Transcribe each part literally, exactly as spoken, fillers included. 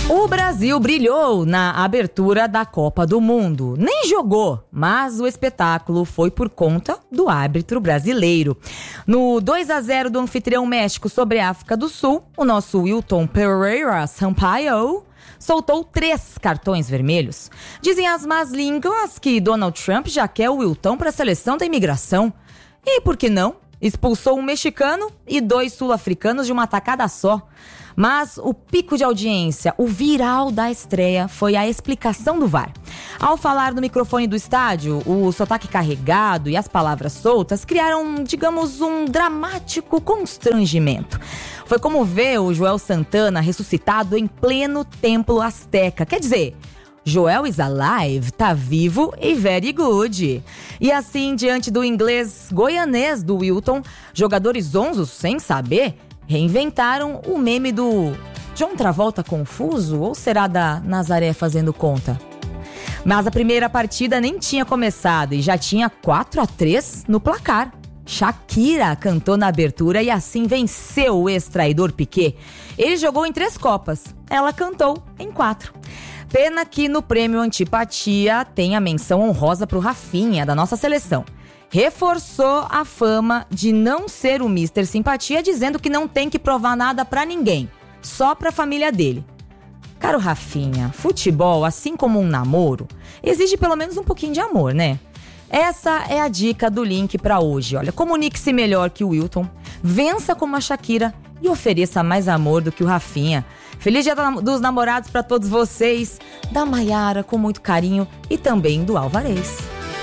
O Brasil brilhou na abertura da Copa do Mundo. Nem jogou, mas o espetáculo foi por conta do árbitro brasileiro. No dois a zero do anfitrião México sobre a África do Sul, o nosso Wilton Pereira Sampaio soltou três cartões vermelhos. Dizem as más línguas que Donald Trump já quer o Wilton para a seleção da imigração. E por que não? Expulsou um mexicano e dois sul-africanos de uma tacada só. Mas o pico de audiência, o viral da estreia, foi a explicação do V A R. Ao falar no microfone do estádio, o sotaque carregado e as palavras soltas criaram, digamos, um dramático constrangimento. Foi como ver o Joel Santana ressuscitado em pleno templo azteca. Quer dizer, Joel is alive, tá vivo e very good. E assim, diante do inglês goianês do Wilton, jogadores zonzos, sem saber, reinventaram o meme do John Travolta confuso, ou será da Nazaré fazendo conta? Mas a primeira partida nem tinha começado e já tinha quatro a três no placar. Shakira cantou na abertura e assim venceu o ex-traidor Piquet. Ele jogou em três Copas, ela cantou em quatro. Pena que no prêmio Antipatia tem a menção honrosa pro Rafinha, da nossa seleção. Reforçou a fama de não ser o mister Simpatia, dizendo que não tem que provar nada pra ninguém, só pra família dele. Caro Rafinha, futebol, assim como um namoro, exige pelo menos um pouquinho de amor, né? Essa é a dica do link pra hoje. Olha, comunique-se melhor que o Wilton, vença como a Shakira e ofereça mais amor do que o Rafinha. Feliz Dia dos Namorados pra todos vocês, da Maiara com muito carinho e também do Alvarez.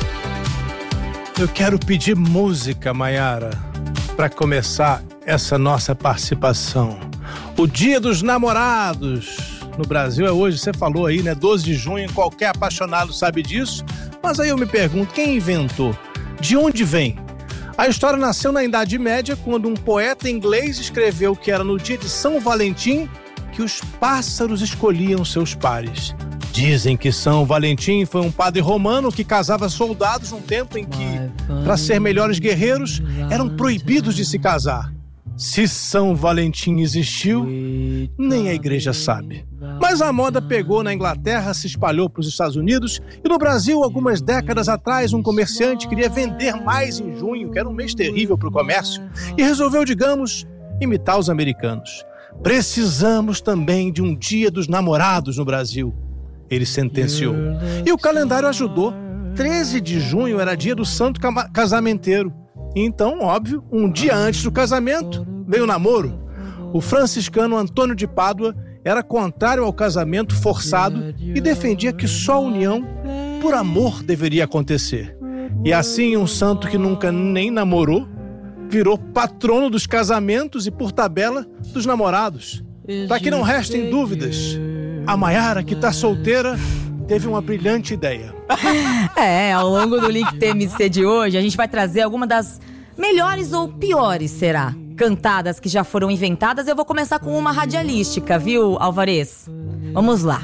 Eu quero pedir música, Maiara, para começar essa nossa participação. O Dia dos Namorados no Brasil é hoje, você falou aí, né? doze de junho, qualquer apaixonado sabe disso. Mas aí eu me pergunto, quem inventou? De onde vem? A história nasceu na Idade Média, quando um poeta inglês escreveu que era no dia de São Valentim que os pássaros escolhiam seus pares. Dizem que São Valentim foi um padre romano que casava soldados num tempo em que, para ser melhores guerreiros, eram proibidos de se casar. Se São Valentim existiu, nem a igreja sabe. Mas a moda pegou na Inglaterra, se espalhou para os Estados Unidos e no Brasil, algumas décadas atrás, um comerciante queria vender mais em junho, que era um mês terrível para o comércio, e resolveu, digamos, imitar os americanos. Precisamos também de um Dia dos Namorados no Brasil, ele sentenciou. E o calendário ajudou. treze de junho era dia do santo casamenteiro. Então, óbvio, um dia antes do casamento, veio o namoro. O franciscano Antônio de Pádua era contrário ao casamento forçado e defendia que só a união por amor deveria acontecer. E assim, um santo que nunca nem namorou, virou patrono dos casamentos e, por tabela, dos namorados. Para que não restem dúvidas, a Maiara, que tá solteira, teve uma brilhante ideia. É, ao longo do Link T M C de hoje, a gente vai trazer alguma das melhores ou piores, será? Cantadas que já foram inventadas. Eu vou começar com uma radialística, viu, Alvarez? Vamos lá.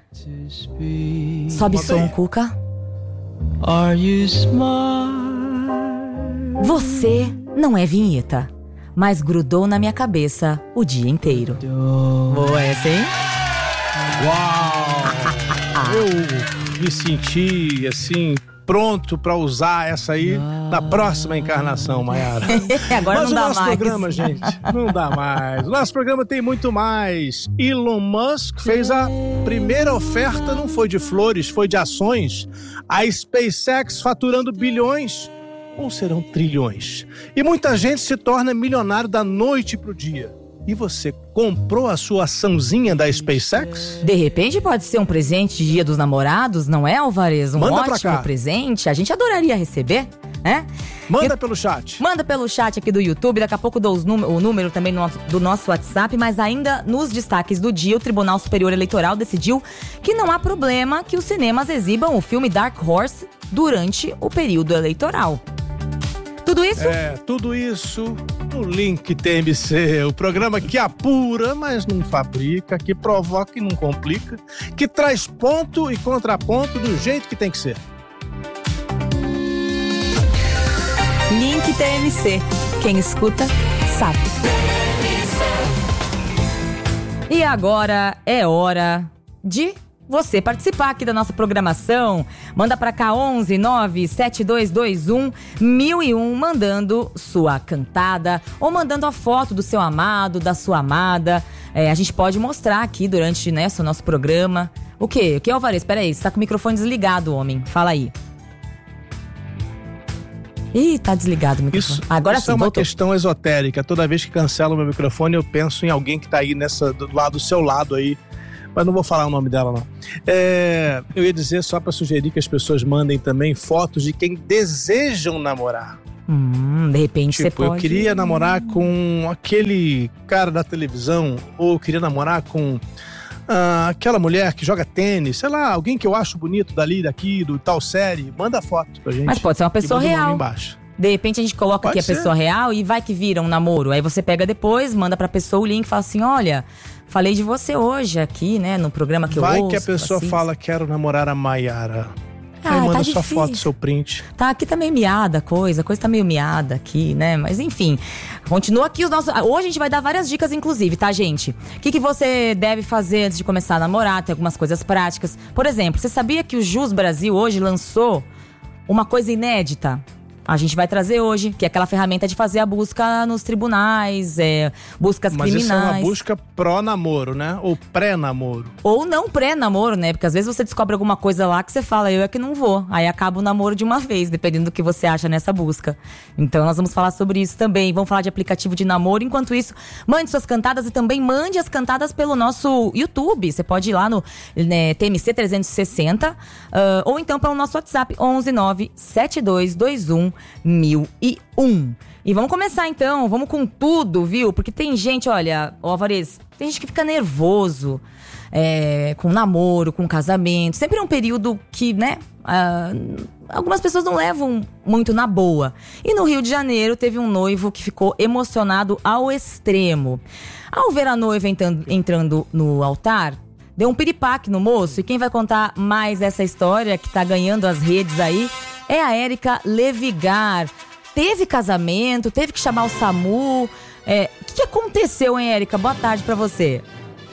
Sobe som, Cuca. Are you smart? Você não é vinheta, mas grudou na minha cabeça o dia inteiro. Boa essa, hein? Uau! Eu me senti, assim, pronto pra usar essa aí na próxima encarnação, Maiara. Agora Mas não dá mais. Mas o nosso programa, gente, não dá mais. O nosso programa tem muito mais. Elon Musk fez a primeira oferta, não foi de flores, foi de ações. A SpaceX faturando bilhões, ou serão trilhões. E muita gente se torna milionário da noite pro dia. E você comprou a sua açãozinha da SpaceX? De repente pode ser um presente de Dia dos Namorados, não é, Alvarez? Um Manda ótimo presente. A gente adoraria receber, né? Manda Eu... pelo chat. Manda pelo chat aqui do YouTube. Daqui a pouco dou os num... o número também no... do nosso WhatsApp. Mas ainda nos destaques do dia, o Tribunal Superior Eleitoral decidiu que não há problema que os cinemas exibam o filme Dark Horse durante o período eleitoral. Tudo isso? É, tudo isso no Link T M C, o programa que apura, mas não fabrica, que provoca e não complica, que traz ponto e contraponto do jeito que tem que ser. Link T M C. Quem escuta, sabe. E agora é hora de você participar aqui da nossa programação. Manda pra cá onze nove sete dois dois um mil e um, mandando sua cantada ou mandando a foto do seu amado, da sua amada. É, a gente pode mostrar aqui durante, né, o nosso programa. O quê? O que, Alvarez? Peraí, você tá com o microfone desligado, homem. Fala aí. Ih, tá desligado o microfone. Isso, Agora isso sim, é uma voltou. questão esotérica. Toda vez que cancelo o meu microfone, eu penso em alguém que tá aí nessa, do lado do seu lado aí. Mas não vou falar o nome dela, não. É, eu ia dizer só pra sugerir que as pessoas mandem também fotos de quem desejam namorar. Hum, de repente Tipo, você pode... eu queria namorar com aquele cara da televisão, ou eu queria namorar com ah, aquela mulher que joga tênis, sei lá, alguém que eu acho bonito dali, daqui, do tal série. Manda foto pra gente. Mas pode ser uma pessoa e manda o nome real. embaixo. De repente a gente coloca Pode aqui ser. a pessoa real e vai que vira um namoro. Aí você pega depois, manda pra pessoa o link e fala assim, olha, falei de você hoje aqui, né, no programa que eu Vai ouço. que a pessoa assim. fala, quero namorar a Maiara. Ah, Aí manda tá sua difícil. foto, seu print. Tá, aqui tá meio miada a coisa, a coisa tá meio miada aqui, né? Mas enfim, continua aqui os nossos... Hoje a gente vai dar várias dicas, inclusive, tá, gente? O que, que você deve fazer antes de começar a namorar? Tem algumas coisas práticas. Por exemplo, você sabia que o Jus Brasil hoje lançou uma coisa inédita? A gente vai trazer hoje, que é aquela ferramenta de fazer a busca nos tribunais, é, buscas Mas criminais. isso é uma busca pró-namoro, né? Ou pré-namoro. Ou não pré-namoro, né? Porque às vezes você descobre alguma coisa lá que você fala, eu é que não vou. Aí acaba o namoro de uma vez, dependendo do que você acha nessa busca. Então nós vamos falar sobre isso também. Vamos falar de aplicativo de namoro. Enquanto isso, mande suas cantadas e também mande as cantadas pelo nosso YouTube. Você pode ir lá no né, T M C trezentos e sessenta uh, ou então pelo nosso WhatsApp onze nove sete dois dois um mil e um. E vamos começar então, vamos com tudo, viu? Porque tem gente, olha, ó, Alvarez, tem gente que fica nervoso é, com namoro, com casamento. Sempre é um período que, né, uh, algumas pessoas não levam muito na boa. E no Rio de Janeiro teve um noivo que ficou emocionado ao extremo. Ao ver a noiva entrando, entrando no altar, deu um piripaque no moço. E quem vai contar mais essa história que tá ganhando as redes aí é a Érica Levigar. Teve casamento, teve que chamar o SAMU. É, o que, que aconteceu, hein, Érica? Boa tarde pra você.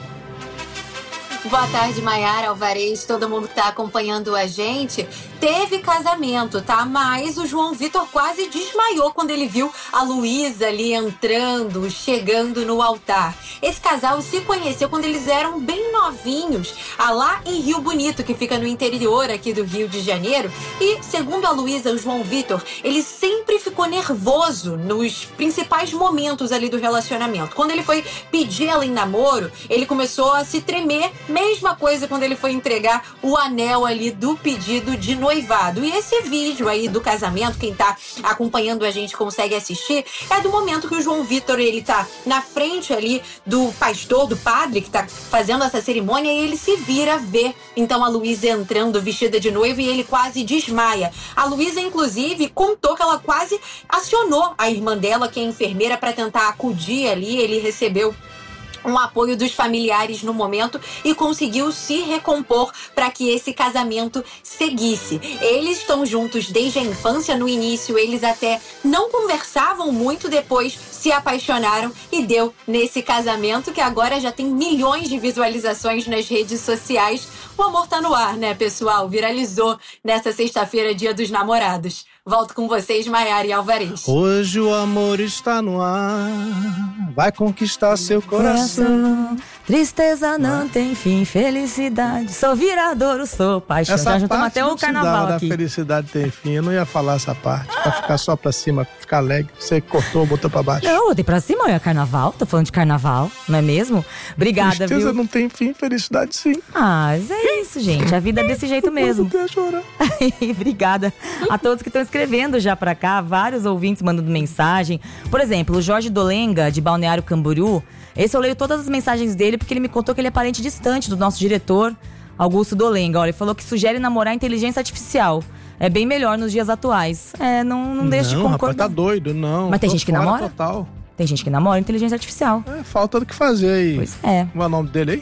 Boa tarde, Maiara, Alvarez, todo mundo que tá acompanhando a gente. Teve casamento, tá? Mas o João Vitor quase desmaiou quando ele viu a Luísa ali entrando, chegando no altar. Esse casal se conheceu quando eles eram bem novinhos, lá em Rio Bonito, que fica no interior aqui do Rio de Janeiro. E, segundo a Luísa, o João Vitor, ele sempre ficou nervoso nos principais momentos ali do relacionamento. Quando ele foi pedir ela em namoro, ele começou a se tremer. Mesma coisa quando ele foi entregar o anel ali do pedido de noivado. E esse vídeo aí do casamento, quem tá acompanhando a gente consegue assistir, é do momento que o João Vitor, ele tá na frente ali do pastor, do padre que tá fazendo essa cerimônia, e ele se vira ver então a Luísa entrando vestida de noiva e ele quase desmaia. A Luísa, inclusive, contou que ela quase acionou a irmã dela, que é enfermeira, para tentar acudir ali. Ele recebeu um apoio dos familiares no momento e conseguiu se recompor para que esse casamento seguisse. Eles estão juntos desde a infância. No início, eles até não conversavam muito, depois se apaixonaram e deu nesse casamento que agora já tem milhões de visualizações nas redes sociais. O amor tá no ar, né, pessoal? Viralizou nessa sexta-feira, dia dos namorados. Volto com vocês, Maiara e Alvarez. Hoje o amor está no ar, vai conquistar seu coração. Tristeza não ah. tem fim, felicidade. Sou viradouro, sou paixão. Essa Já juntamos parte até não o carnaval da aqui. Felicidade tem fim, eu não ia falar essa parte, pra ficar só pra cima, ficar alegre. Você cortou, botou pra baixo. Não, eu botei pra cima, é carnaval, tô falando de carnaval, não é mesmo? Obrigada, Tristeza viu? não tem fim, felicidade sim. Ah, mas é isso, gente, a vida é desse jeito mesmo. Eu chorar. Obrigada a todos que estão escrevendo já pra cá, vários ouvintes mandando mensagem. Por exemplo, o Jorge Dolenga, de Balneário Camboriú. Esse eu leio todas as mensagens dele porque ele me contou que ele é parente distante do nosso diretor, Augusto Dolenga. Olha, ele falou que sugere namorar inteligência artificial. É bem melhor nos dias atuais. É, não, não deixa de Não, rapaz, concordar. tá doido, não. Mas tem Tô gente que fora namora? Total. Tem gente que namora inteligência artificial. É, falta do que fazer aí. Pois é. Qual é o nome dele aí?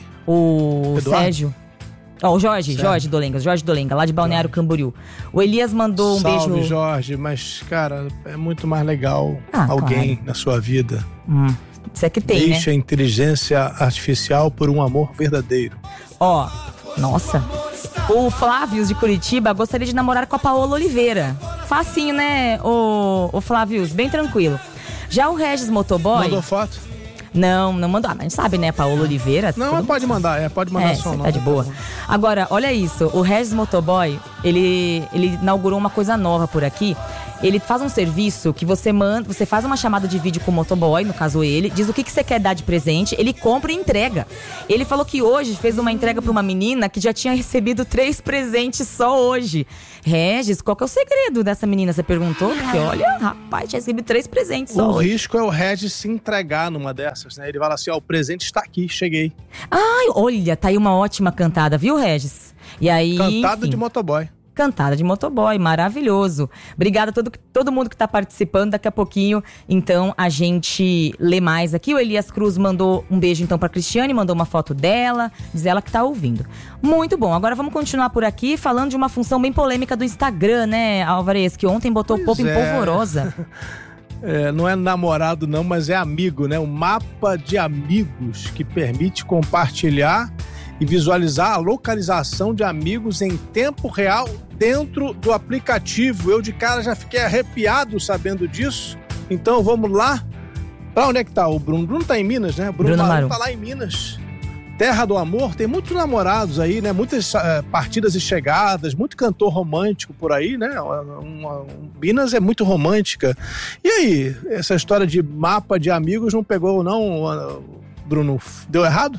O Eduardo? Sérgio. Ó, o Jorge, Sérgio. Jorge Dolenga, Jorge Dolenga, lá de Balneário Camboriú. O Elias mandou um Salve, beijo. Jorge, mas, cara, é muito mais legal Ah, alguém claro. na sua vida. Hum. Isso é que tem, Deixa né? a inteligência artificial por um amor verdadeiro. Ó, nossa. O Flávio de Curitiba gostaria de namorar com a Paola Oliveira. Facinho, né, o, o Flávio? Bem tranquilo. Já o Regis Motoboy... Mandou foto? Não, não mandou. Ah, mas a gente sabe, né? Paola Oliveira. Não, pode mundo... mandar, é, pode mandar é, só o nome. Tá de boa. Agora, olha isso. O Regis Motoboy, ele, ele inaugurou uma coisa nova por aqui. Ele faz um serviço que você manda, você faz uma chamada de vídeo com o motoboy, no caso ele, diz o que, que você quer dar de presente, ele compra e entrega. Ele falou que hoje fez uma entrega pra uma menina que já tinha recebido três presentes só hoje. Regis, qual que é o segredo dessa menina? Você perguntou? Porque olha, rapaz, tinha recebido três presentes só O hoje. risco é o Regis se entregar numa dessas, né? Ele fala assim, ó, o presente está aqui, cheguei. Ai, olha, tá aí uma ótima cantada, viu, Regis? E aí, Cantada enfim, de motoboy. Cantada de motoboy, maravilhoso. Obrigada a todo, todo mundo que tá participando. Daqui a pouquinho, então, a gente lê mais aqui. O Elias Cruz mandou um beijo, então, pra Cristiane, mandou uma foto dela, diz ela que tá ouvindo. Muito bom. Agora vamos continuar por aqui, falando de uma função bem polêmica do Instagram, né, Alvarez? Que ontem botou o povo em é. polvorosa. É, não é namorado não, mas é amigo, né? Um mapa de amigos que permite compartilhar e visualizar a localização de amigos em tempo real dentro do aplicativo. Eu de cara já fiquei arrepiado sabendo disso. Então vamos lá. Pra onde é que tá o Bruno? Bruno tá em Minas, né? Bruno, Bruno Maru tá lá em Minas. Terra do amor, tem muitos namorados aí, né? Muitas uh, partidas e chegadas, muito cantor romântico por aí, né? Uma, uma, um, Minas é muito romântica. E aí, essa história de mapa de amigos não pegou não, uh, Bruno? Deu errado?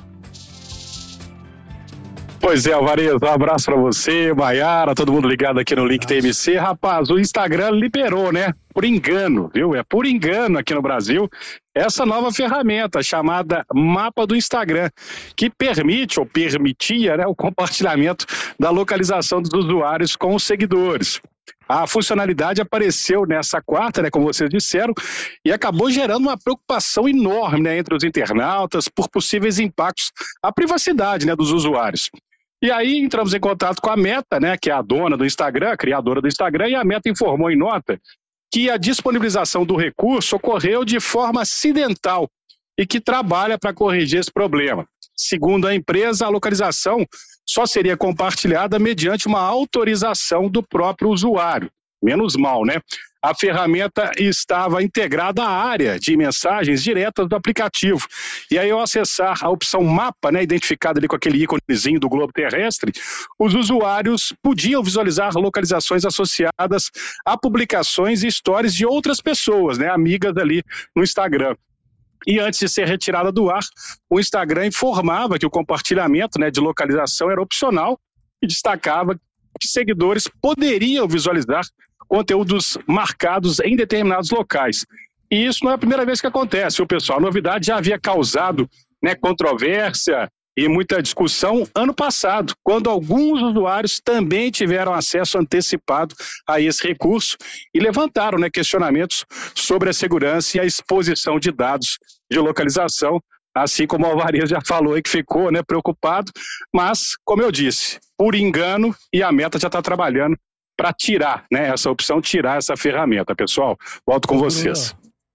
Pois é, Alvarez, um abraço pra você, Maiara, todo mundo ligado aqui no Link T M C. Rapaz, o Instagram liberou, né? Por engano, viu? É por engano aqui no Brasil essa nova ferramenta chamada Mapa do Instagram, que permite ou permitia, né, o compartilhamento da localização dos usuários com os seguidores. A funcionalidade apareceu nessa quarta, né, como vocês disseram, e acabou gerando uma preocupação enorme, né, entre os internautas por possíveis impactos à privacidade, né, dos usuários. E aí entramos em contato com a Meta, né, que é a dona do Instagram, a criadora do Instagram, e a Meta informou em nota que a disponibilização do recurso ocorreu de forma acidental e que trabalha para corrigir esse problema. Segundo a empresa, a localização só seria compartilhada mediante uma autorização do próprio usuário. Menos mal, né? A ferramenta estava integrada à área de mensagens diretas do aplicativo. E aí, ao acessar a opção Mapa, né, identificada ali com aquele íconezinho do globo terrestre, os usuários podiam visualizar localizações associadas a publicações e stories de outras pessoas, né, amigas ali no Instagram. E antes de ser retirada do ar, o Instagram informava que o compartilhamento, né, de localização era opcional e destacava que seguidores poderiam visualizar conteúdos marcados em determinados locais. E isso não é a primeira vez que acontece, viu, pessoal? A novidade já havia causado, né, controvérsia e muita discussão ano passado, quando alguns usuários também tiveram acesso antecipado a esse recurso e levantaram, né, questionamentos sobre a segurança e a exposição de dados de localização, assim como o Alvarez já falou aí que ficou, né, preocupado, mas, como eu disse, por engano, e a Meta já está trabalhando para tirar, né, essa opção, tirar essa ferramenta, pessoal. Volto com vocês.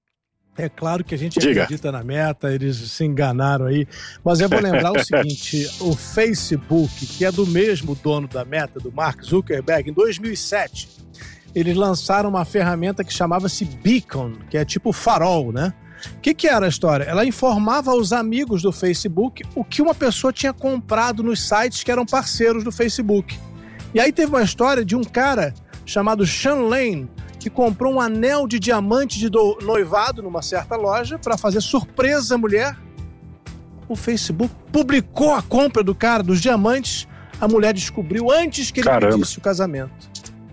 É claro que a gente Diga. acredita na Meta, eles se enganaram aí, mas eu vou lembrar o seguinte, o Facebook, que é do mesmo dono da Meta, do Mark Zuckerberg, em dois mil e sete, eles lançaram uma ferramenta que chamava-se Beacon, que é tipo farol, né? O que, que era a história? Ela informava aos amigos do Facebook o que uma pessoa tinha comprado nos sites que eram parceiros do Facebook. E aí teve uma história de um cara chamado Sean Lane, que comprou um anel de diamante de do... noivado numa certa loja para fazer surpresa à mulher. O Facebook publicou a compra do cara, dos diamantes. A mulher descobriu antes que ele Caramba. pedisse o casamento.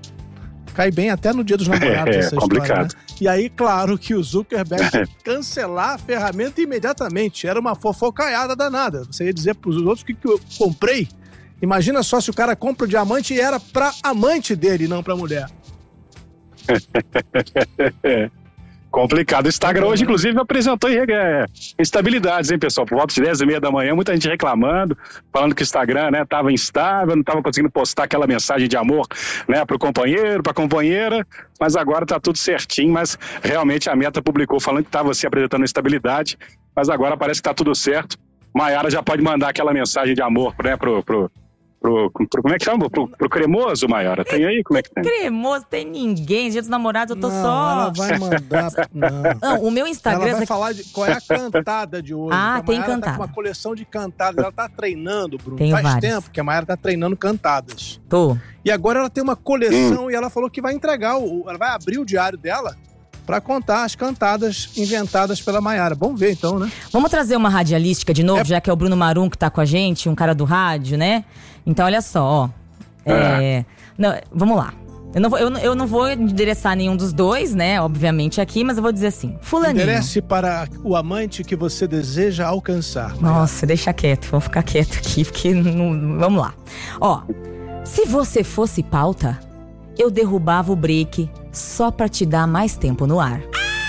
Cai bem até no dia dos namorados É, essa complicado. história, né? E aí, claro que o Zuckerberg tinha que cancelar a ferramenta imediatamente. Era uma fofocaiada danada. Você ia dizer para os outros o que, que eu comprei. Imagina só se o cara compra o diamante e era pra amante dele, não pra mulher. Complicado. O Instagram hoje, inclusive, apresentou é, instabilidades, hein, pessoal? Por volta de dez e meia da manhã, muita gente reclamando, falando que o Instagram, né, tava instável, não tava conseguindo postar aquela mensagem de amor, né, pro companheiro, pra companheira, mas agora tá tudo certinho, mas realmente a Meta publicou falando que tava se apresentando instabilidade, mas agora parece que tá tudo certo. Maiara já pode mandar aquela mensagem de amor, né, pro... pro Pro, pro, como é que chama? Pro, pro cremoso, Maiara? Tem aí? Como é que tem? Cremoso, tem ninguém. Dia dos namorados, eu tô não, só... ela vai mandar... Não. Não, o meu Instagram... Ela vai falar de qual é a cantada de hoje. Ah, tem cantada. cantada. Tá com uma coleção de cantadas. Ela tá treinando, Bruno. Tenho Faz várias. tempo que a Maiara tá treinando cantadas. Tô. E agora ela tem uma coleção hum. e ela falou que vai entregar, o, ela vai abrir o diário dela pra contar as cantadas inventadas pela Maiara. Vamos ver então, né? Vamos trazer uma radialística de novo, É... já que é o Bruno Marum que tá com a gente, um cara do rádio, né? Então, olha só, ó. É... Não, vamos lá. Eu não, vou, eu, eu não vou endereçar nenhum dos dois, né? Obviamente aqui, mas eu vou dizer assim. Fulaninho. Enderece para o amante que você deseja alcançar. Maiara. Nossa, deixa quieto. Vou ficar quieto aqui, porque não, vamos lá. Ó, se você fosse pauta, eu derrubava o break só pra te dar mais tempo no ar.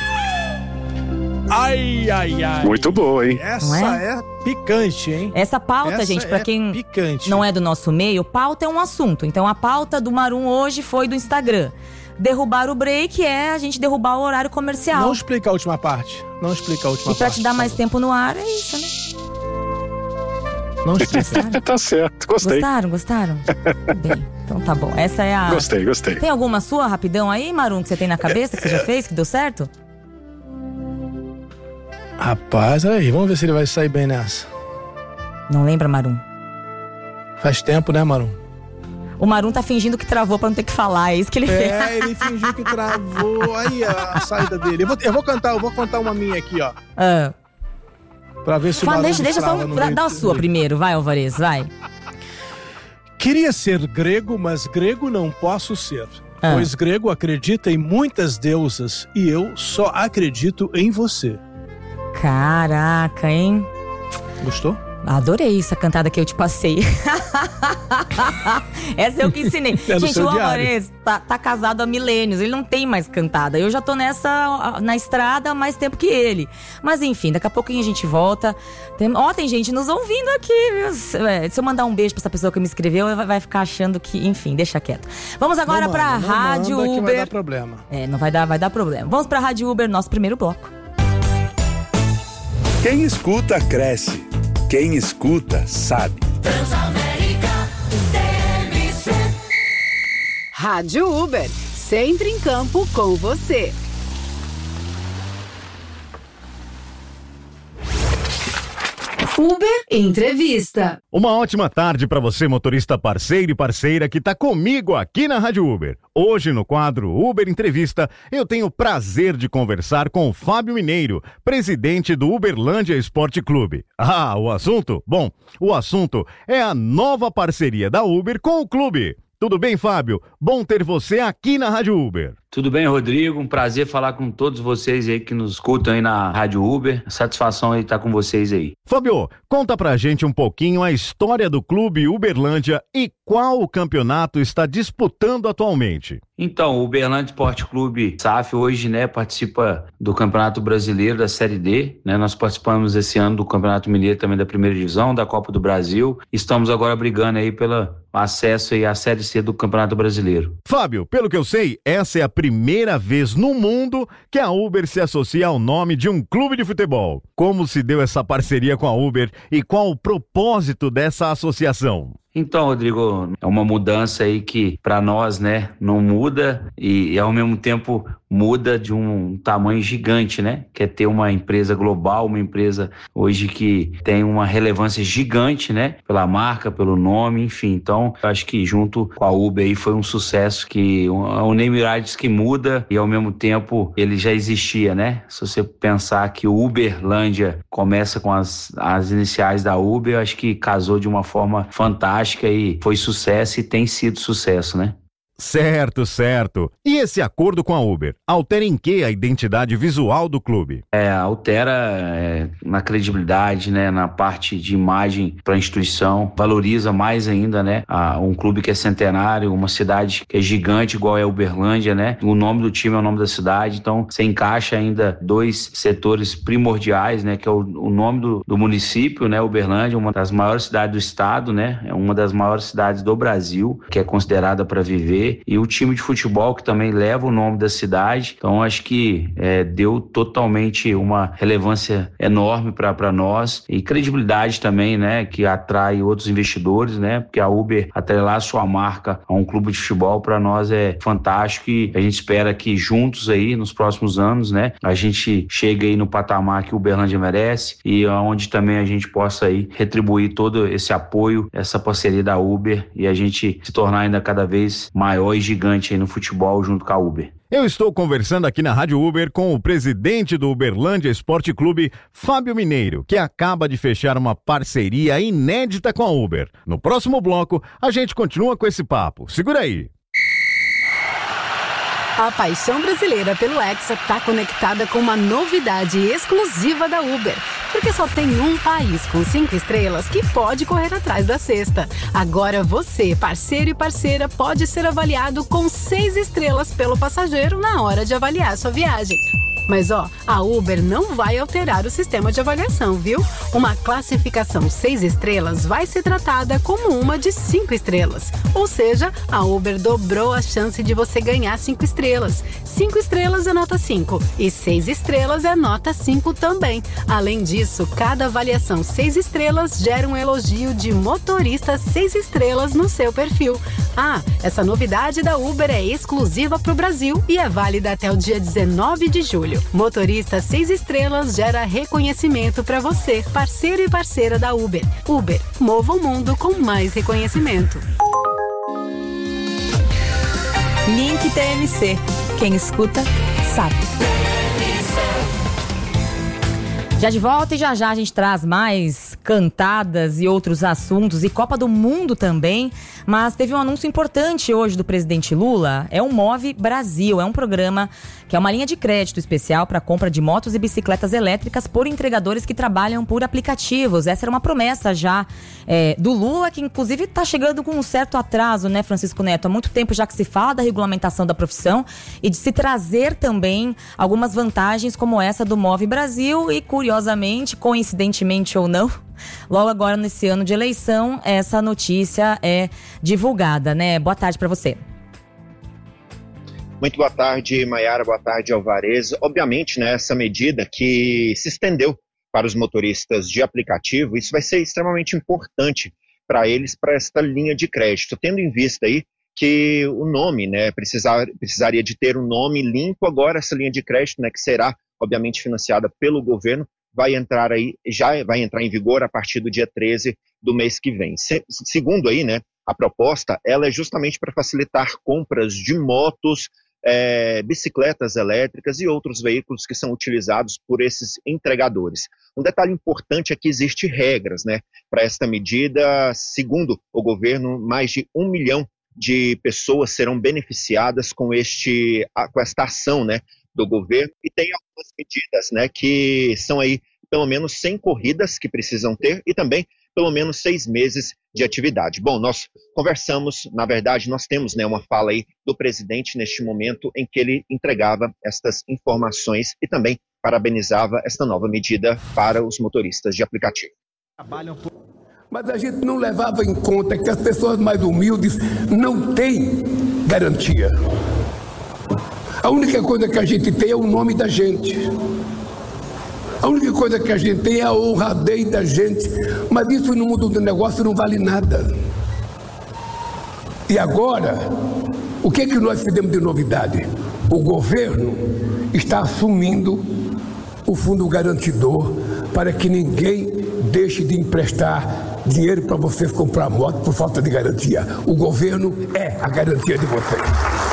Ai, ai, ai. Muito boa, hein? Essa é? é picante, hein? Essa pauta, Essa gente, pra é quem picante. não é do nosso meio, pauta é um assunto. Então a pauta do Marum hoje foi do Instagram. Derrubar o break é a gente derrubar o horário comercial. Não explica a última parte. Não explica a última e pra parte. te dar mais tempo no ar, é isso, né? Não explica. Tá certo, gostei. Gostaram, gostaram? Bem, então tá bom. Essa é a... Gostei, gostei. Tem alguma sua, rapidão aí, Marum, que você tem na cabeça, que você já fez, que deu certo? Rapaz, aí, vamos ver se ele vai sair bem nessa. Não lembra, Marum? Faz tempo, né, Marum? O Marum tá fingindo que travou pra não ter que falar, é isso que ele fez. É, ele fingiu que travou. Aí a, a saída dele. Eu vou, eu vou cantar, eu vou cantar uma minha aqui, ó. Ah. Pra ver se o Fala, Marum deixa, deixa só trava no dá, meio dá a do- sua primeiro, vai, Alvarez, vai. Queria ser grego, mas grego não posso ser. Ah. Pois grego acredita em muitas deusas e eu só acredito em você. Caraca, hein? Gostou? Adorei essa cantada que eu te passei. Essa eu que ensinei. É no Gente, seu o diário. Alvarez tá, tá casado há milênios, ele não tem mais cantada. Eu já tô nessa, na estrada há mais tempo que ele. Mas enfim, daqui a pouquinho a gente volta. Tem, ó, tem gente nos ouvindo aqui, viu? Se eu mandar um beijo pra essa pessoa que me escreveu, vai, vai ficar achando que, enfim, deixa quieto. Vamos agora Não pra manda, não Rádio manda que Uber. vai dar problema. É, não vai dar, vai dar problema. Vamos pra Rádio Uber, nosso primeiro bloco. Quem escuta, cresce. Quem escuta, sabe. Rádio Uber, sempre em campo com você. Uber Entrevista. Uma ótima tarde para você, motorista parceiro e parceira que tá comigo aqui na Rádio Uber. Hoje, no quadro Uber Entrevista, eu tenho o prazer de conversar com o Fábio Mineiro, presidente do Uberlândia Esporte Clube. Ah, o assunto? Bom, o assunto é a nova parceria da Uber com o clube. Tudo bem, Fábio? Bom ter você aqui na Rádio Uber. Tudo bem, Rodrigo? Um prazer falar com todos vocês aí que nos escutam aí na Rádio Uber. Satisfação aí estar com vocês aí. Fábio, conta pra gente um pouquinho a história do clube Uberlândia e qual o campeonato está disputando atualmente. Então, o Uberlândia Esporte Clube S A F hoje, né, participa do Campeonato Brasileiro da Série D, né? Nós participamos esse ano do Campeonato Mineiro também da Primeira Divisão, da Copa do Brasil. Estamos agora brigando aí pelo acesso aí à Série C do Campeonato Brasileiro. Fábio, pelo que eu sei, essa é a primeira vez no mundo que a Uber se associa ao nome de um clube de futebol. Como se deu essa parceria com a Uber e qual o propósito dessa associação? Então, Rodrigo, é uma mudança aí que para nós, né, não muda e, e ao mesmo tempo muda de um tamanho gigante, né? Que é ter uma empresa global, uma empresa hoje que tem uma relevância gigante, né? Pela marca, pelo nome, enfim. Então, eu acho que junto com a Uber aí foi um sucesso que o name rights que muda e ao mesmo tempo ele já existia, né? Se você pensar que o Uberlândia começa com as, as iniciais da Uber, eu acho que casou de uma forma fantástica e foi sucesso e tem sido sucesso, né? Certo, certo. E esse acordo com a Uber altera em que a identidade visual do clube? É, altera é, na credibilidade, né, na parte de imagem para a instituição, valoriza mais ainda, né, a, um clube que é centenário, uma cidade que é gigante igual é Uberlândia, né, o nome do time é o nome da cidade, então você encaixa ainda dois setores primordiais, né, que é o, o nome do, do município, né, Uberlândia, uma das maiores cidades do estado, né, é uma das maiores cidades do Brasil, que é considerada para viver, e o time de futebol que também leva o nome da cidade. Então acho que é, deu totalmente uma relevância enorme para nós e credibilidade também, né, que atrai outros investidores, né, porque a Uber atrelar sua marca a um clube de futebol para nós é fantástico e a gente espera que juntos aí nos próximos anos, né, a gente chegue aí no patamar que o Uberlândia merece e onde também a gente possa aí retribuir todo esse apoio, essa parceria da Uber e a gente se tornar ainda cada vez maior e gigante aí no futebol junto com a Uber. Eu estou conversando aqui na Rádio Uber com o presidente do Uberlândia Esporte Clube, Fábio Mineiro, que acaba de fechar uma parceria inédita com a Uber. No próximo bloco, a gente continua com esse papo. Segura aí. A paixão brasileira pelo Hexa está conectada com uma novidade exclusiva da Uber. Porque só tem um país com cinco estrelas que pode correr atrás da sexta. Agora você, parceiro e parceira, pode ser avaliado com seis estrelas pelo passageiro na hora de avaliar sua viagem. Mas ó, a Uber não vai alterar o sistema de avaliação, viu? Uma classificação seis estrelas vai ser tratada como uma de cinco estrelas. Ou seja, a Uber dobrou a chance de você ganhar cinco estrelas. cinco estrelas é nota cinco e seis estrelas é nota cinco também. Além disso, cada avaliação seis estrelas gera um elogio de motorista seis estrelas no seu perfil. Ah, essa novidade da Uber é exclusiva para o Brasil e é válida até o dia dezenove de julho. Motorista seis estrelas gera reconhecimento para você, parceiro e parceira da Uber. Uber, mova o mundo com mais reconhecimento. Link T M C. Quem escuta, sabe. Já de volta e já já a gente traz mais cantadas e outros assuntos e Copa do Mundo também, mas teve um anúncio importante hoje do presidente Lula, é o Move Brasil, é um programa que é uma linha de crédito especial para compra de motos e bicicletas elétricas por entregadores que trabalham por aplicativos. Essa era uma promessa já é, do Lula, que inclusive está chegando com um certo atraso, né, Francisco Neto? Há muito tempo já que se fala da regulamentação da profissão e de se trazer também algumas vantagens como essa do Move Brasil e, curiosamente, coincidentemente ou não, logo agora nesse ano de eleição, essa notícia é divulgada, né? Boa tarde para você. Muito boa tarde, Maiara, boa tarde, Alvarez. Obviamente, né, essa medida que se estendeu para os motoristas de aplicativo, isso vai ser extremamente importante para eles, para esta linha de crédito, tendo em vista aí que o nome, né, precisar, precisaria de ter um nome limpo. Agora essa linha de crédito, né, que será obviamente financiada pelo governo, vai entrar aí, já vai entrar em vigor a partir do dia treze do mês que vem. Se, segundo aí, né, a proposta, ela é justamente para facilitar compras de motos, É, bicicletas elétricas e outros veículos que são utilizados por esses entregadores. Um detalhe importante é que existem regras, né, para esta medida. Segundo o governo, mais de um milhão de pessoas serão beneficiadas com, este, com esta ação, né, do governo, e tem algumas medidas, né, que são aí pelo menos cem corridas que precisam ter e também pelo menos seis meses de atividade. Bom, nós conversamos, na verdade, nós temos, né, uma fala aí do presidente neste momento em que ele entregava estas informações e também parabenizava esta nova medida para os motoristas de aplicativo. Mas a gente não levava em conta que as pessoas mais humildes não têm garantia. A única coisa que a gente tem é o nome da gente. A única coisa que a gente tem é a honradez da gente, mas isso no mundo do negócio não vale nada. E agora, o que é que nós fizemos de novidade? O governo está assumindo o fundo garantidor para que ninguém deixe de emprestar dinheiro para vocês comprar moto por falta de garantia. O governo é a garantia de vocês.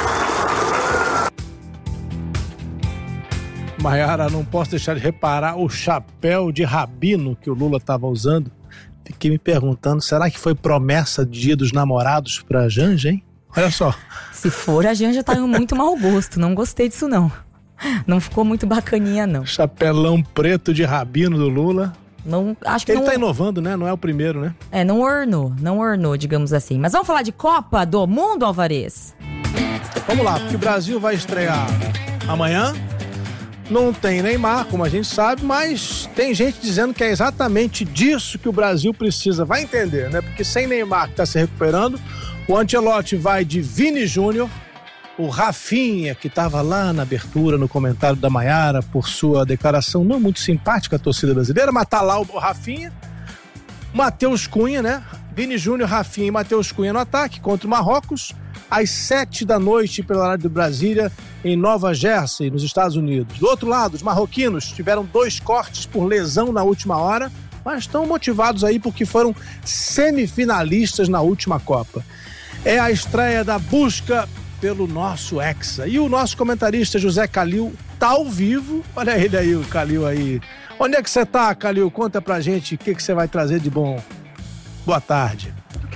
Maiara, não posso deixar de reparar o chapéu de rabino que o Lula estava usando. Fiquei me perguntando, será que foi promessa de Dia dos Namorados para a Janja, hein? Olha só. Se for, a Janja tá em muito mau gosto. Não gostei disso, não. Não ficou muito bacaninha, não. Chapelão preto de rabino do Lula. Não, acho que Ele não... tá inovando, né? Não é o primeiro, né? É, não ornou, não ornou, digamos assim. Mas vamos falar de Copa do Mundo, Alvarez? Vamos lá, porque o Brasil vai estrear amanhã. Não tem Neymar, como a gente sabe, mas tem gente dizendo que é exatamente disso que o Brasil precisa. Vai entender, né? Porque sem Neymar, que tá se recuperando, o Ancelotti vai de Vini Júnior, o Rafinha, que estava lá na abertura, no comentário da Maiara, por sua declaração não muito simpática à torcida brasileira, mas tá lá o Rafinha, Matheus Cunha, né? Vini Júnior, Rafinha e Matheus Cunha no ataque contra o Marrocos, às sete da noite, pela horário de Brasília, em Nova Jersey, nos Estados Unidos. Do outro lado, os marroquinos tiveram dois cortes por lesão na última hora, mas estão motivados aí porque foram semifinalistas na última Copa. É a estreia da busca pelo nosso Hexa. E o nosso comentarista José Calil tá ao vivo. Olha ele aí, o Calil aí. Onde é que você tá, Calil? Conta pra gente o que, que você vai trazer de bom. Boa tarde.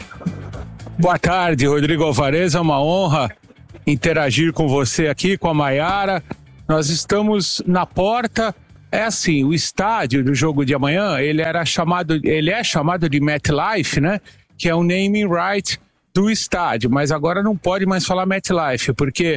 Boa tarde, Rodrigo Alvarez. É uma honra interagir com você aqui, com a Maiara. Nós estamos na porta. É assim, o estádio do jogo de amanhã, ele era chamado, ele é chamado de MetLife, né? Que é o naming right do estádio, mas agora não pode mais falar MetLife, porque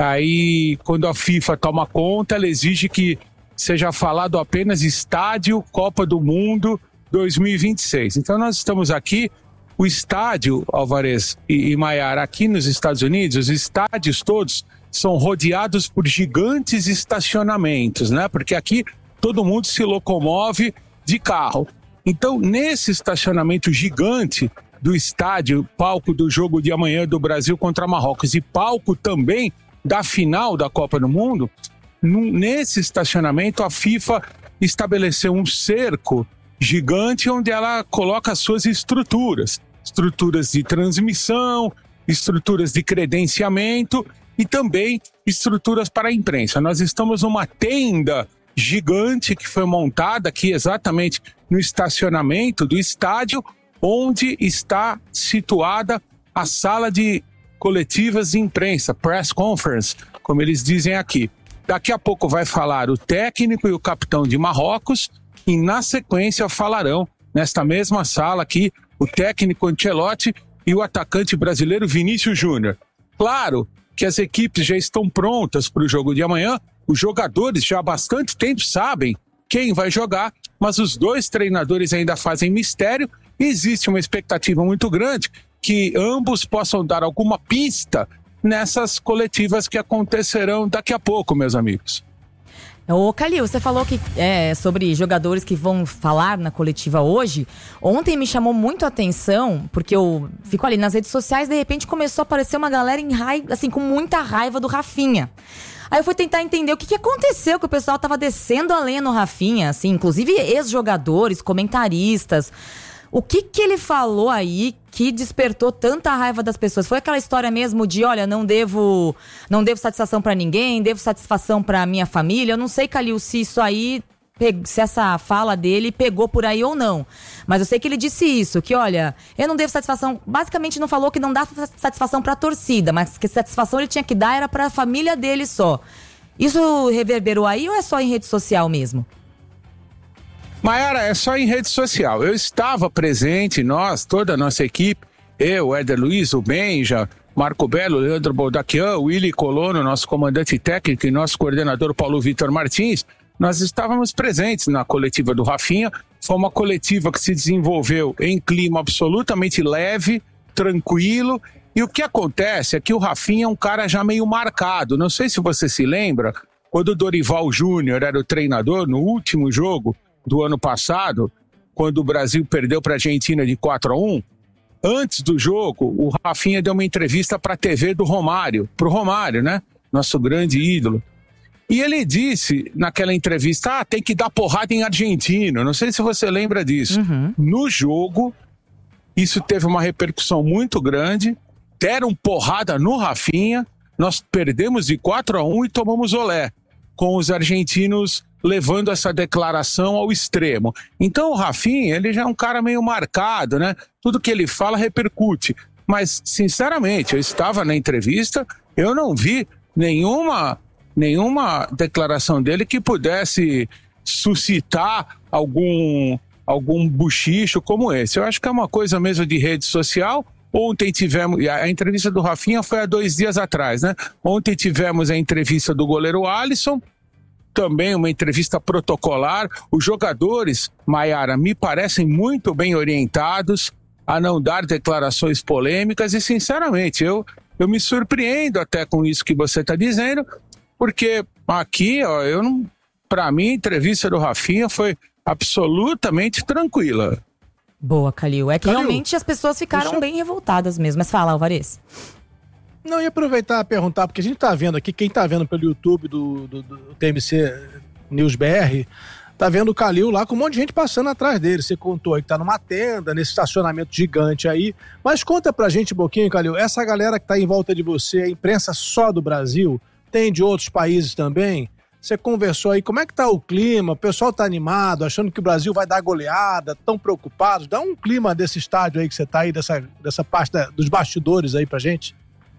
aí quando a FIFA toma conta, ela exige que seja falado apenas Estádio Copa do Mundo dois mil e vinte e seis. Então nós estamos aqui, o estádio, Alvarez e, e Maiara, aqui nos Estados Unidos, os estádios todos são rodeados por gigantes estacionamentos, né? Porque aqui todo mundo se locomove de carro. Então, nesse estacionamento gigante do estádio, palco do jogo de amanhã do Brasil contra Marrocos e palco também da final da Copa do Mundo, nesse estacionamento a FIFA estabeleceu um cerco gigante onde ela coloca as suas estruturas, estruturas de transmissão, estruturas de credenciamento e também estruturas para a imprensa. Nós estamos numa tenda gigante que foi montada aqui exatamente no estacionamento do estádio, onde está situada a sala de coletivas de imprensa, press conference, como eles dizem aqui. Daqui a pouco vai falar o técnico e o capitão de Marrocos e na sequência falarão, nesta mesma sala aqui, o técnico Ancelotti e o atacante brasileiro Vinícius Júnior. Claro que as equipes já estão prontas para o jogo de amanhã, os jogadores já há bastante tempo sabem quem vai jogar, mas os dois treinadores ainda fazem mistério. Existe uma expectativa muito grande que ambos possam dar alguma pista nessas coletivas que acontecerão daqui a pouco, meus amigos. Ô, Calil, você falou que é sobre jogadores que vão falar na coletiva hoje. Ontem me chamou muito a atenção, porque eu fico ali nas redes sociais, de repente começou a aparecer uma galera em raiva, assim, com muita raiva do Rafinha. Aí eu fui tentar entender o que, que aconteceu, que o pessoal tava descendo a lenha no Rafinha, assim, inclusive ex-jogadores, comentaristas. O que que ele falou aí que despertou tanta raiva das pessoas? Foi aquela história mesmo de, olha, não devo, não devo satisfação pra ninguém, devo satisfação pra minha família. Eu não sei, Calil, se isso aí, se essa fala dele pegou por aí ou não. Mas eu sei que ele disse isso, que olha, eu não devo satisfação, basicamente não falou que não dá satisfação pra torcida, mas que satisfação ele tinha que dar era pra família dele só. Isso reverberou aí ou é só em rede social mesmo? Maiara, é só em rede social. Eu estava presente, nós, toda a nossa equipe, eu, Éder Luiz, o Benja, Marco Belo, Leandro Boldaquian, Willy Colono, nosso comandante técnico e nosso coordenador Paulo Vitor Martins, nós estávamos presentes na coletiva do Rafinha. Foi uma coletiva que se desenvolveu em clima absolutamente leve, tranquilo. E o que acontece é que o Rafinha é um cara já meio marcado. Não sei se você se lembra, quando o Dorival Júnior era o treinador, no último jogo do ano passado, quando o Brasil perdeu para a Argentina de quatro a um, antes do jogo, o Rafinha deu uma entrevista para a T V do Romário, para o Romário, né? Nosso grande ídolo. E ele disse naquela entrevista, ah, tem que dar porrada em argentino. Não sei se você lembra disso. Uhum. No jogo, isso teve uma repercussão muito grande, deram porrada no Rafinha, nós perdemos de quatro a um e tomamos olé, com os argentinos levando essa declaração ao extremo. Então o Rafinha, ele já é um cara meio marcado, né? Tudo que ele fala repercute. Mas, sinceramente, eu estava na entrevista, eu não vi nenhuma, nenhuma declaração dele que pudesse suscitar algum, algum buchicho como esse. Eu acho que é uma coisa mesmo de rede social. Ontem tivemos, a entrevista do Rafinha foi há dois dias atrás, né? Ontem tivemos a entrevista do goleiro Alisson, também uma entrevista protocolar. Os jogadores, Maiara, me parecem muito bem orientados a não dar declarações polêmicas e, sinceramente, eu, eu me surpreendo até com isso que você está dizendo, porque aqui, ó, eu não, para mim, a entrevista do Rafinha foi absolutamente tranquila. Boa, Calil. É que Calil, realmente as pessoas ficaram eu... bem revoltadas mesmo. Mas fala, Alvarez. Não, ia aproveitar e perguntar, porque a gente tá vendo aqui, quem tá vendo pelo YouTube do, do, do T M C News B R, tá vendo o Calil lá com um monte de gente passando atrás dele. Você contou aí que tá numa tenda, nesse estacionamento gigante aí. Mas conta pra gente um pouquinho, Calil, essa galera que tá em volta de você, a imprensa só do Brasil, tem de outros países também? Você conversou aí, como é que tá o clima? O pessoal tá animado, achando que o Brasil vai dar goleada, tão preocupados? Dá um clima desse estádio aí que você tá aí, dessa, dessa parte da, dos bastidores aí pra gente.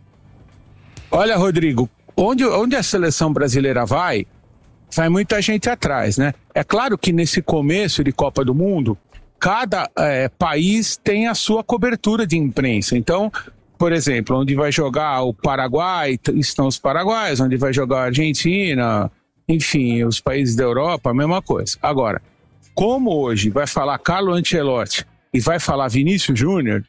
Olha, Rodrigo, onde, onde a seleção brasileira vai, vai muita gente atrás, né? É claro que nesse começo de Copa do Mundo, cada é, país tem a sua cobertura de imprensa. Então, por exemplo, onde vai jogar o Paraguai, estão os paraguaios, onde vai jogar a Argentina, enfim, os países da Europa, a mesma coisa. Agora, como hoje vai falar Carlo Ancelotti e vai falar Vinícius Júnior,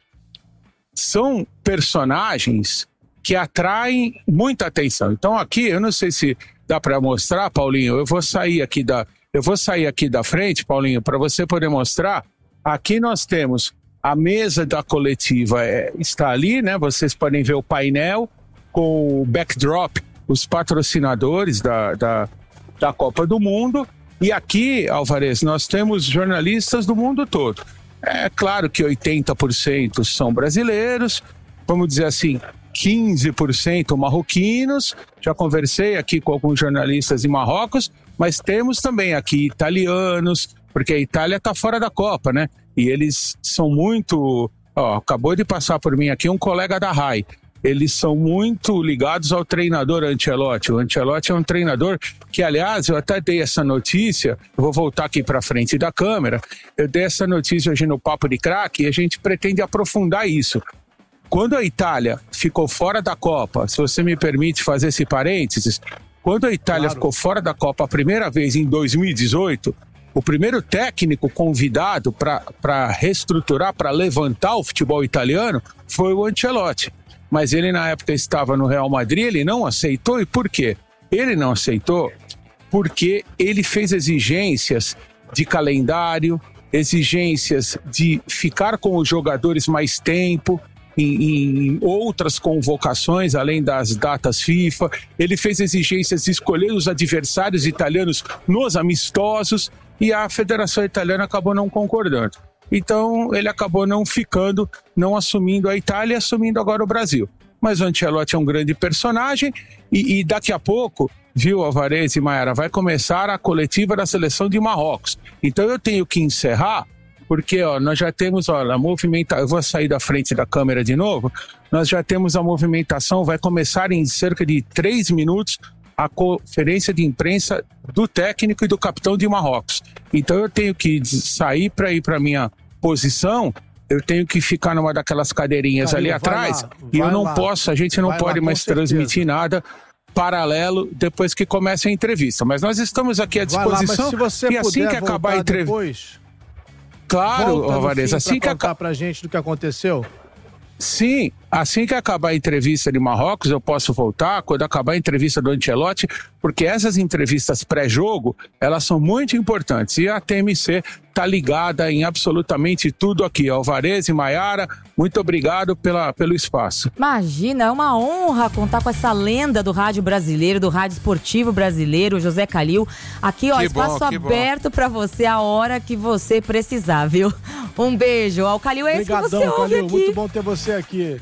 são personagens que atraem muita atenção. Então aqui, eu não sei se dá para mostrar, Paulinho, eu vou sair aqui da, eu vou sair aqui da frente, Paulinho, para você poder mostrar. Aqui nós temos a mesa da coletiva, é, está ali, né? Vocês podem ver o painel com o backdrop, os patrocinadores da, da, da Copa do Mundo. E aqui, Alvarez, nós temos jornalistas do mundo todo. É claro que oitenta por cento são brasileiros, vamos dizer assim, quinze por cento marroquinos. Já conversei aqui com alguns jornalistas em Marrocos, mas temos também aqui italianos, porque a Itália está fora da Copa, né? E eles são muito... Ó, acabou de passar por mim aqui um colega da R A I. Eles são muito ligados ao treinador Ancelotti. O Ancelotti é um treinador que, aliás, eu até dei essa notícia, eu vou voltar aqui para frente da câmera, eu dei essa notícia hoje no Papo de Craque e a gente pretende aprofundar isso. Quando a Itália ficou fora da Copa, se você me permite fazer esse parênteses, quando a Itália claro. ficou fora da Copa a primeira vez em dois mil e dezoito, o primeiro técnico convidado para reestruturar, para levantar o futebol italiano foi o Ancelotti. Mas ele na época estava no Real Madrid, ele não aceitou. E por quê? Ele não aceitou porque ele fez exigências de calendário, exigências de ficar com os jogadores mais tempo, Em, em outras convocações, além das datas FIFA. Ele fez exigências de escolher os adversários italianos nos amistosos e a Federação Italiana acabou não concordando. Então ele acabou não ficando, não assumindo a Itália e assumindo agora o Brasil. Mas o Ancelotti é um grande personagem e, e daqui a pouco, viu, Alvarez e Maiara, vai começar a coletiva da seleção de Marrocos. Então eu tenho que encerrar, porque ó, nós já temos ó, a movimentação, eu vou sair da frente da câmera de novo, nós já temos a movimentação, vai começar em cerca de três minutos a conferência de imprensa do técnico e do capitão de Marrocos. Então eu tenho que sair para ir para minha posição, eu tenho que ficar numa daquelas cadeirinhas Calil, ali atrás, lá, e eu não lá. posso, a gente não vai pode lá, mais transmitir nada paralelo depois que comece a entrevista. Mas nós estamos aqui à disposição, lá, mas se você e assim que acabar a entrevista... Claro, Alvarez, assim que contar pra gente do que aconteceu. Sim, assim que acabar a entrevista de Marrocos, eu posso voltar, quando acabar a entrevista do Ancelotti, porque essas entrevistas pré-jogo, elas são muito importantes. E a T M C tá ligada em absolutamente tudo aqui. Alvarez e Maiara, muito obrigado pela, pelo espaço. Imagina, é uma honra contar com essa lenda do rádio brasileiro, do rádio esportivo brasileiro, José Calil. Aqui, ó, que espaço bom, aberto para você a hora que você precisar, viu? Um beijo. Ó, o Calil é Obrigadão, esse que você ouve Calil, aqui. Muito bom ter você aqui.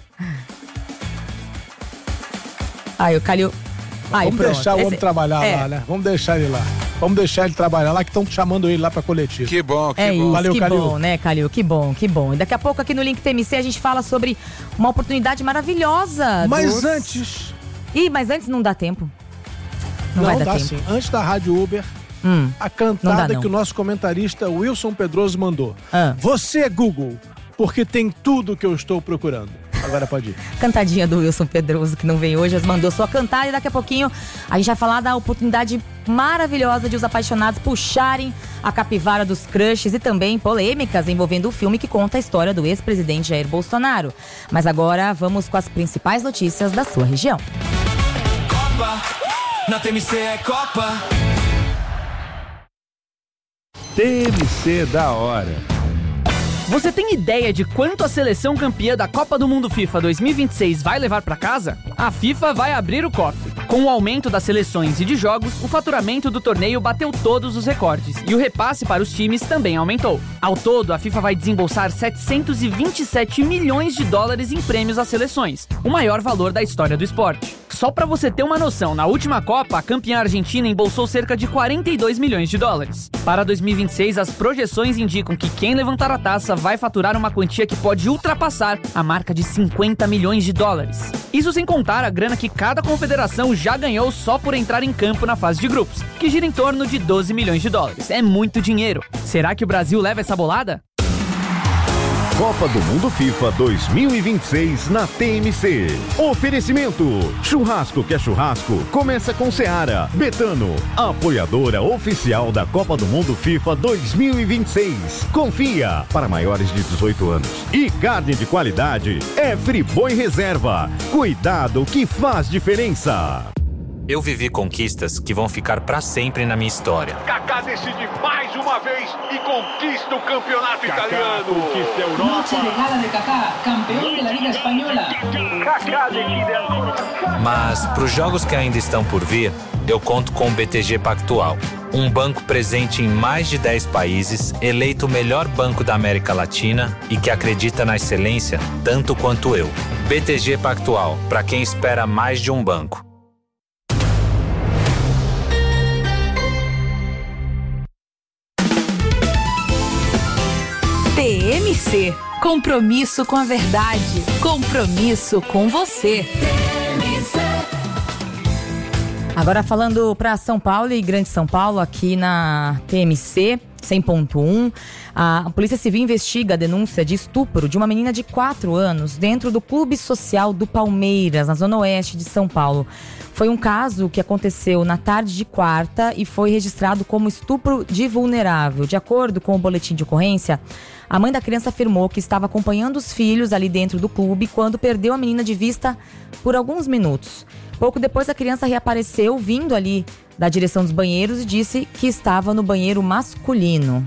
Aí, o Calil... Aí, Vamos pronto. deixar o esse... homem trabalhar é. lá, né? Vamos deixar ele lá. Vamos deixar ele trabalhar lá, que estão chamando ele lá pra coletiva. Que bom, que é bom. Isso, Valeu, que Calil. bom, né, Calil? Que bom, que bom. E daqui a pouco aqui no Link T M C a gente fala sobre uma oportunidade maravilhosa. Mas dos... antes... Ih, mas antes não dá tempo. Não, Não, vai dar dá tempo. sim. Antes da Rádio Uber, Hum, a não cantada dá, não. que o nosso comentarista Wilson Pedroso mandou. Ah. Você é Google, porque tem tudo que eu estou procurando. Agora pode ir. Cantadinha do Wilson Pedroso, que não veio hoje, mas mandou sua cantada. E daqui a pouquinho a gente vai falar da oportunidade maravilhosa de os apaixonados puxarem a capivara dos crushes e também polêmicas envolvendo o filme que conta a história do ex-presidente Jair Bolsonaro. Mas agora vamos com as principais notícias da sua região. Copa, na T M C é Copa. T M C da hora. Você tem ideia de quanto a seleção campeã da Copa do Mundo FIFA dois mil e vinte e seis vai levar para casa? A FIFA vai abrir o cofre. Com o aumento das seleções e de jogos, o faturamento do torneio bateu todos os recordes e o repasse para os times também aumentou. Ao todo, a FIFA vai desembolsar setecentos e vinte e sete milhões de dólares em prêmios às seleções, o maior valor da história do esporte. Só para você ter uma noção, na última Copa, a campeã argentina embolsou cerca de quarenta e dois milhões de dólares. Para dois mil e vinte e seis, as projeções indicam que quem levantar a taça vai faturar uma quantia que pode ultrapassar a marca de cinquenta milhões de dólares. Isso sem contar a grana que cada confederação já ganhou só por entrar em campo na fase de grupos, que gira em torno de doze milhões de dólares. É muito dinheiro. Será que o Brasil leva essa bolada? Copa do Mundo FIFA dois mil e vinte e seis na T M C. Oferecimento: churrasco que é churrasco, começa com Seara. Betano, apoiadora oficial da Copa do Mundo FIFA dois mil e vinte e seis. Confia, para maiores de dezoito anos. E carne de qualidade é Friboi Reserva. Cuidado que faz diferença. Eu vivi conquistas que vão ficar pra sempre na minha história. Kaká decide mais uma vez e conquista o campeonato Kaká italiano. Conquista a Europa. Noche de gala de Kaká, campeão da Liga Espanhola. Kaká decide a... Mas pros jogos que ainda estão por vir, eu conto com o B T G Pactual. Um banco presente em mais de dez países, eleito o melhor banco da América Latina e que acredita na excelência tanto quanto eu. B T G Pactual, para quem espera mais de um banco. T M C. Compromisso com a verdade. Compromisso com você. Agora falando para São Paulo e Grande São Paulo, aqui na T M C cem ponto um, a Polícia Civil investiga a denúncia de estupro de uma menina de quatro anos dentro do Clube Social do Palmeiras, na zona oeste de São Paulo. Foi um caso que aconteceu na tarde de quarta e foi registrado como estupro de vulnerável. De acordo com o boletim de ocorrência, a mãe da criança afirmou que estava acompanhando os filhos ali dentro do clube quando perdeu a menina de vista por alguns minutos. Pouco depois, a criança reapareceu vindo ali da direção dos banheiros e disse que estava no banheiro masculino.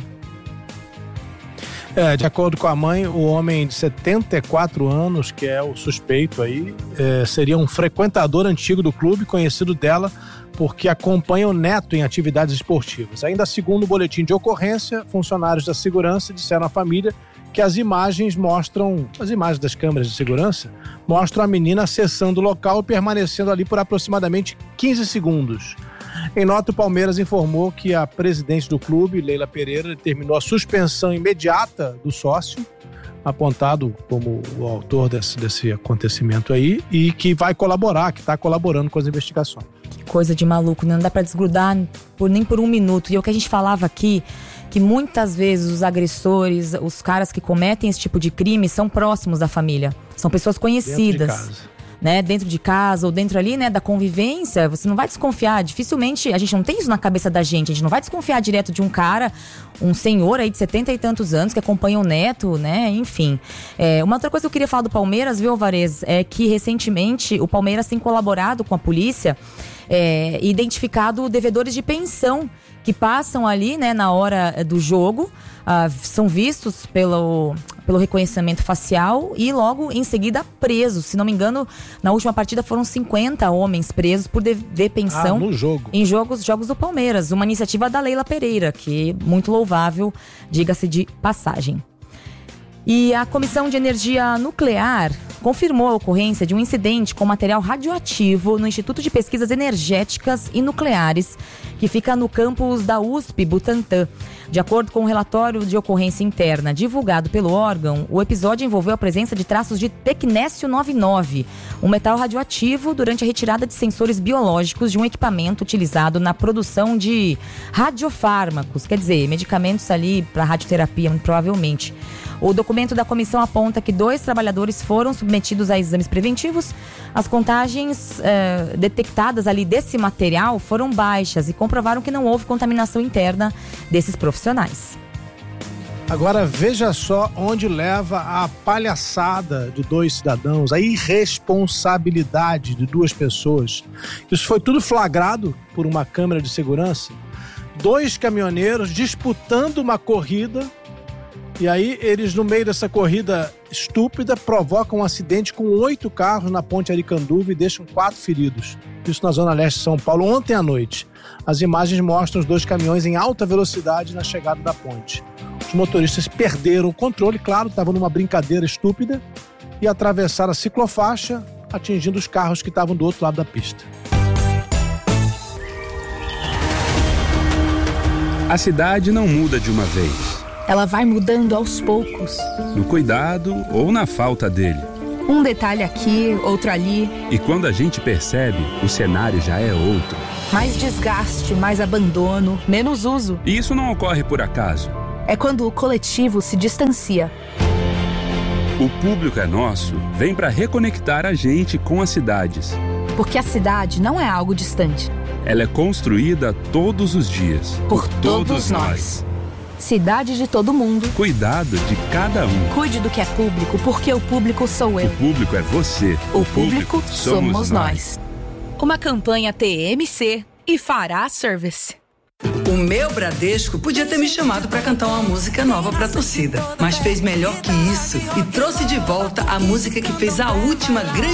É, de acordo com a mãe, o homem de setenta e quatro anos, que é o suspeito aí, é, seria um frequentador antigo do clube, conhecido dela porque acompanha o neto em atividades esportivas. Ainda segundo o boletim de ocorrência, funcionários da segurança disseram à família que as imagens mostram, as imagens das câmeras de segurança, mostram a menina acessando o local e permanecendo ali por aproximadamente quinze segundos. Em nota, o Palmeiras informou que a presidente do clube, Leila Pereira, determinou a suspensão imediata do sócio, apontado como o autor desse, desse acontecimento aí, e que vai colaborar, que está colaborando com as investigações. Que coisa de maluco, né? Não dá pra desgrudar por, nem por um minuto. E é o que a gente falava aqui, que muitas vezes os agressores, os caras que cometem esse tipo de crime são próximos da família. São pessoas conhecidas. Dentro de casa. Né, dentro de casa ou dentro ali, né, da convivência, você não vai desconfiar, dificilmente, a gente não tem isso na cabeça da gente, a gente não vai desconfiar direto de um cara, um senhor aí de setenta e tantos anos que acompanha o neto, né, enfim. É, uma outra coisa que eu queria falar do Palmeiras, viu, Alvarez, é que recentemente o Palmeiras tem colaborado com a polícia é, e identificado devedores de pensão que passam ali, né, na hora do jogo, uh, são vistos pelo, pelo reconhecimento facial e logo em seguida presos. Se não me engano, na última partida foram cinquenta homens presos por dever pensão ah, no jogo. em jogos, jogos do Palmeiras. Uma iniciativa da Leila Pereira, que é muito louvável, diga-se de passagem. E a Comissão de Energia Nuclear confirmou a ocorrência de um incidente com material radioativo no Instituto de Pesquisas Energéticas e Nucleares, que fica no campus da U S P Butantã. De acordo com o relatório de ocorrência interna divulgado pelo órgão, o episódio envolveu a presença de traços de tecnécio noventa e nove, um metal radioativo, durante a retirada de sensores biológicos de um equipamento utilizado na produção de radiofármacos, quer dizer, medicamentos ali para radioterapia, muito provavelmente. O documento da comissão aponta que dois trabalhadores foram submetidos a exames preventivos. As contagens eh, detectadas ali desse material foram baixas e comprovaram que não houve contaminação interna desses profissionais. Agora veja só onde leva a palhaçada de dois cidadãos, a irresponsabilidade de duas pessoas. Isso foi tudo flagrado por uma câmera de segurança. Dois caminhoneiros disputando uma corrida. E aí, eles, no meio dessa corrida estúpida, provocam um acidente com oito carros na ponte Aricanduva e deixam quatro feridos. Isso na Zona Leste de São Paulo, ontem à noite. As imagens mostram os dois caminhões em alta velocidade na chegada da ponte. Os motoristas perderam o controle, claro, estavam numa brincadeira estúpida, e atravessaram a ciclofaixa, atingindo os carros que estavam do outro lado da pista. A cidade não muda de uma vez. Ela vai mudando aos poucos. No cuidado ou na falta dele. Um detalhe aqui, outro ali. E quando a gente percebe, o cenário já é outro. Mais desgaste, mais abandono, menos uso. E isso não ocorre por acaso. É quando o coletivo se distancia. O público é nosso, vem para reconectar a gente com as cidades. Porque a cidade não é algo distante. Ela é construída todos os dias. Por, por todos, todos nós. nós. Cidade de todo mundo. Cuidado de cada um. Cuide do que é público, porque o público sou eu. O público é você. O, o público, público somos, somos nós. Uma campanha T M C e Fará Service. O meu Bradesco podia ter me chamado para cantar uma música nova para a torcida, mas fez melhor que isso e trouxe de volta a música que fez a última grande